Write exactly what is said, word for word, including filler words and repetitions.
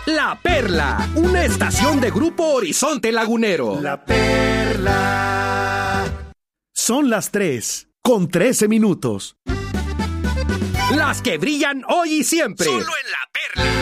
La Perla, una estación de Grupo Horizonte Lagunero. La Perla. Son las tres, con trece minutos. Las que brillan hoy y siempre. Solo en La Perla.